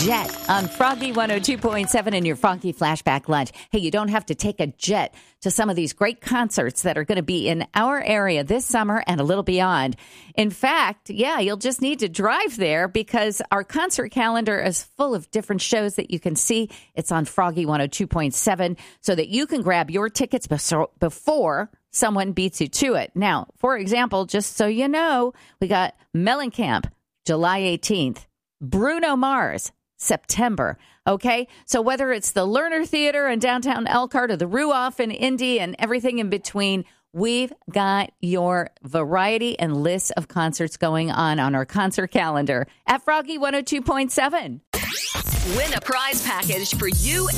Jet on Froggy 102.7 in your Funky Flashback Lunch. Hey, you don't have to take a jet to some of these great concerts that are going to be in our area this summer and a little beyond. In fact, you'll just need to drive there because our concert calendar is full of different shows that you can see. It's on Froggy 102.7 so that you can grab your tickets before someone beats you to it. Now, for example, just so you know, we got Mellencamp, July 18th. Bruno Mars, September. Okay, so whether it's the Lerner Theater in downtown Elkhart or the Ruoff in Indy and everything in between, we've got your variety and list of concerts going on our concert calendar at Froggy 102.7. Win a prize package for you